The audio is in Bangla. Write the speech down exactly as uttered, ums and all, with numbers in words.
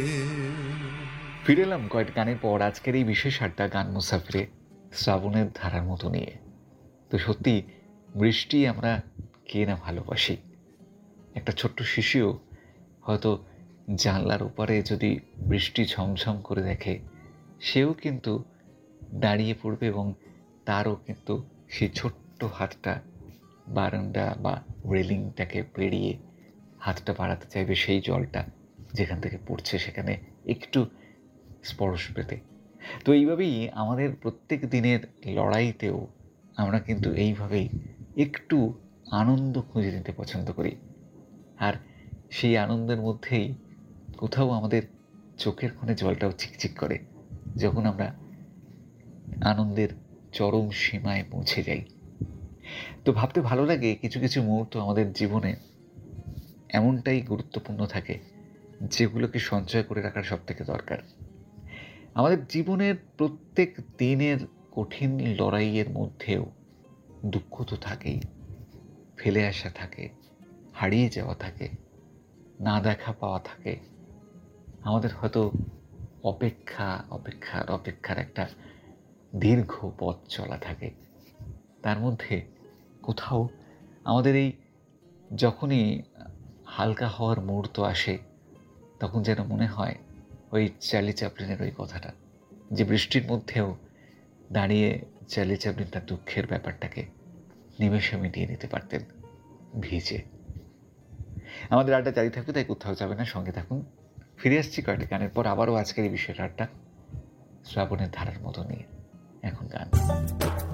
ফিরে এলাম কয়েকটা গানের পর আজকের এই বিশেষ আড্ডা গান মুসাফিরে শ্রাবণের ধারার মতো নিয়ে। তো সত্যি বৃষ্টি আমরা কে না ভালোবাসি। একটা ছোট্ট শিশুও হয়তো জানলার ওপারে যদি বৃষ্টি ঝমঝম করে দেখে, সেও কিন্তু দাঁড়িয়ে পড়বে এবং তারও কিন্তু সেই ছোট্ট হাতটা বারান্দা বা রেলিংটাকে পেরিয়ে হাতটা বাড়াতে চাইবে সেই জলটা যেখান থেকে পড়ছে সেখানে একটু স্পর্শ পেতে। তো এইভাবেই আমাদের প্রত্যেক দিনের লড়াইতেও আমরা কিন্তু এইভাবেই একটু আনন্দ খুঁজে নিতে পছন্দ করি। আর সেই আনন্দের মধ্যেই কোথাও আমাদের চোখের কোণে জলটাও চিকচিক করে যখন আমরা আনন্দের চরম সীমায় পৌঁছে যাই। তো ভাবতে ভালো লাগে কিছু কিছু মুহূর্ত আমাদের জীবনে এমনটাই গুরুত্বপূর্ণ থাকে যেগুলোকে সঞ্চয় করে রাখার সব থেকে দরকার। আমাদের জীবনের প্রত্যেক দিনের কঠিন লড়াইয়ের মধ্যেও দুঃখ তো থাকেই, ফেলে আসা থাকে, হারিয়ে যাওয়া থাকে, না দেখা পাওয়া থাকে। আমাদের হয়তো অপেক্ষা অপেক্ষার অপেক্ষার একটা দীর্ঘ পথ চলা থাকে। তার মধ্যে কোথাও আমাদের এই যখনই হালকা হওয়ার মুহূর্ত আসে তখন যেন মনে হয় ওই চার্লি চ্যাপলিনের ওই কথাটা, যে বৃষ্টির মধ্যেও দাঁড়িয়ে চার্লি চ্যাপলিন তার দুঃখের ব্যাপারটাকে নিমেষে মিটিয়ে নিতে পারতেন ভিজে। আমাদের আড্ডা জারি থাকবে, তাই কোথাও যাবে না, সঙ্গে থাকুন। ফিরে আসছি কয়েকটা গানের পর আবারও আজকের এই বিষয়ের আড্ডা শ্রাবণের ধারার মতো নিয়ে। এখন গান।